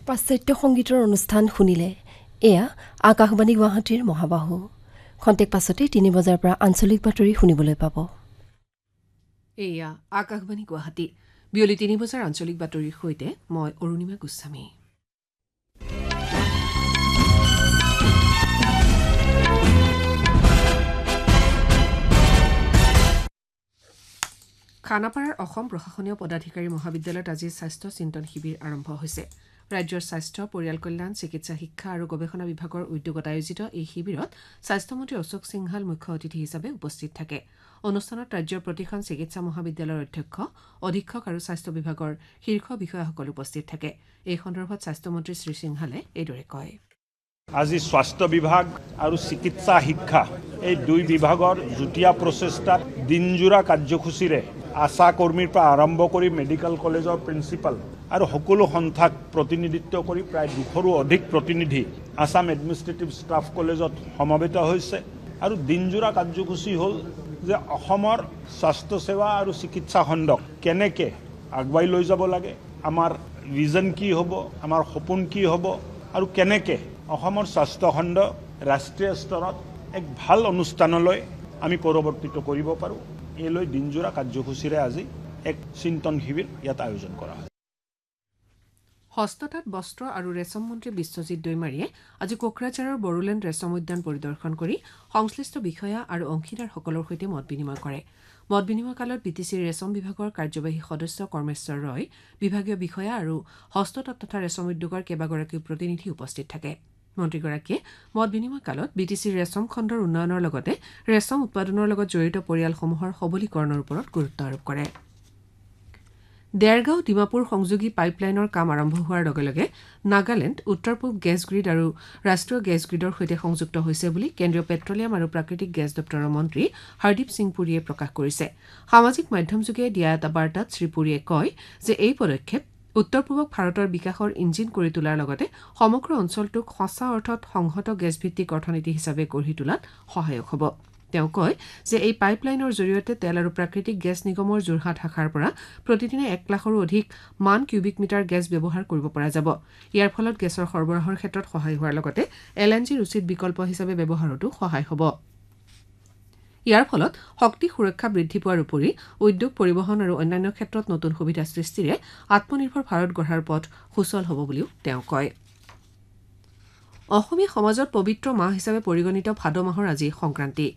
পাশ্চাত্য সংগীতৰ অনুষ্ঠান শুনিলে এয়া আকাশবাণী গুৱাহাটীৰ মহাবাহু খন্তেক পাছতে 3 বজাৰ পৰা আঞ্চলিক বাতৰি শুনিবলৈ পাব এয়া আকাশবাণী গুৱাহাটী বিয়লি 3 বজাৰ আঞ্চলিক বাতৰিৰ সৈতে মই অৰুণিমা গোস্বামী খানাপাৰাৰ অসম প্ৰশাসনীয় পদাধিকাৰী মহাবিদ্যালয়ত আজি স্বাস্থ্য চিন্তন শিবিৰ আৰম্ভ হৈছে ৰাজ্যৰ স্বাস্থ্য পৰিয়াল কল্যাণ চিকিৎসা শিক্ষা আৰু গৱেষণা বিভাগৰ উদ্যোগত আয়োজিত এই শিবিৰত স্বাস্থ্যমন্ত্ৰী অশোক সিংহাল মুখ্য অতিথি হিচাপে উপস্থিত থাকে অনুষ্ঠানত ৰাজ্যৰ প্ৰতিখন চিকিৎসা মহাবিদ্যালয়ৰ অধ্যক্ষ অধীক্ষক আৰু স্বাস্থ্য বিভাগৰ শীৰ্ষ বিষয়াসকল উপস্থিত থাকে এই সন্দৰ্ভত স্বাস্থ্যমন্ত্ৰী শ্ৰী সিংহালে এইদৰে কয় আজি স্বাস্থ্য বিভাগ আৰু চিকিৎসা শিক্ষা এই দুই বিভাগৰ যুটীয়া প্ৰচেষ্টাত দিনজোৰা কাৰ্যসূচীৰে আশা কৰ্মীৰ পৰা আৰম্ভ কৰি মেডিকেল কলেজৰ প্ৰিন্সিপাল আৰু সকলো সন্থাক প্ৰতিনিধিত্ব কৰি প্ৰায় 200ৰো অধিক প্ৰতিনিধি আসাম এডমিনিষ্ট্ৰেটিভ ষ্টাফ কলেজত সমবেত হৈছে আৰু দিনজোৰা কাৰ্যসূচী হ'ল যে অসমৰ স্বাস্থ্য সেৱা আৰু চিকিৎসা খণ্ডক কেনেকৈ আগুৱাই লৈ যাব লাগে আমাৰ ভিজন কি হ'ব আমাৰ সপোন কি হ'ব আৰু কেনেকৈ অসমৰ স্বাস্থ্য খণ্ড ৰাষ্ট্ৰীয় স্তৰত এক ভাল অনুষ্ঠানলৈ আমি পৰিৱৰ্তিত কৰিব পাৰোঁ এইলৈ দিনজোৰা কাৰ্যসূচীৰে আজি এক চিন্তন শিবিৰ ইয়াত আয়োজন কৰা হয় হস্ততাঁত বস্ত্ৰ আৰু ৰেচম মন্ত্ৰী বিশ্বজিৎ দৈমাৰীয়ে আজি কোকৰাঝাৰৰ বড়োলেণ্ড ৰেচম উদ্যান পৰিদৰ্শন কৰি সংশ্লিষ্ট বিষয়া আৰু অংশীদাৰসকলৰ সৈতে মত বিনিময় কৰে মত বিনিময় কালত বিটিচিৰ ৰেচম বিভাগৰ কাৰ্যবাহী সদস্য কৰ্মেশ্বৰ ৰয় বিভাগীয় বিষয়া আৰু হস্ততাঁত তথা ৰেচম উদ্যোগৰ কেইবাগৰাকীও প্ৰতিনিধি উপস্থিত থাকে মন্ত্ৰীগৰাকীয়ে মত বিনিময় কালত বিটিচিৰ ৰেচম খণ্ডৰ উন্নয়নৰ লগতে ৰেচম উৎপাদনৰ লগত জড়িত পৰিয়ালসমূহৰ সবলীকৰণৰ ওপৰত গুৰুত্ব আৰোপ কৰে দেৰগাঁও ডিমাপুৰ সংযোগী পাইপলাইনৰ কাম আৰম্ভ হোৱাৰ লগে লগে নাগালেণ্ড উত্তৰ পূব গেছ গ্ৰীড আৰু ৰাষ্ট্ৰীয় গেছ গ্ৰীডৰ সৈতে সংযুক্ত হৈছে বুলি কেন্দ্ৰীয় পেট্ৰলিয়াম আৰু প্ৰাকৃতিক গেছ দপ্তৰৰ মন্ত্ৰী হৰদীপ সিং পুৰীয়ে প্ৰকাশ কৰিছে সামাজিক মাধ্যমযোগে দিয়া এটা বাৰ্তাত শ্ৰীপুৰীয়ে কয় যে এই পদক্ষেপ উত্তৰ পূবক ভাৰতৰ বিকাশৰ ইঞ্জিন কৰি তোলাৰ লগতে সমগ্ৰ অঞ্চলটোক সঁচা অৰ্থত সংহত গেছভিত্তিক অৰ্থনীতি হিচাপে গঢ়ি তোলাত সহায়ক হ'ব তেওঁ কয় যে এই পাইপলাইনৰ জৰিয়তে তেল আৰু প্ৰাকৃতিক গেছ নিগমৰ যোৰহাট শাখাৰ পৰা প্ৰতিদিনে 1 লাখৰো অধিক মান কিউবিক মিটাৰ গেছ ব্যৱহাৰ কৰিব পৰা যাব ইয়াৰ ফলত গেছৰ সৰবৰাহৰ ক্ষেত্ৰত সহায় হোৱাৰ লগতে এলএনজিৰ উচিত বিকল্প হিচাপে ব্যৱহাৰতো সহায় হ'ব ইয়াৰ ফলত শক্তি সুৰক্ষা বৃদ্ধি পোৱাৰ উপৰি উদ্যোগ পৰিবহণ আৰু অন্যান্য ক্ষেত্ৰত নতুন সুবিধা সৃষ্টিৰে আত্মনিৰ্ভৰ ভাৰত গঢ়াৰ পথ সুচল হ'ব বুলিও তেওঁ কয় অসমীয়া সমাজত পবিত্ৰ মাহ হিচাপে পৰিগণিত ভাদ মাহৰ আজি সংক্ৰান্তি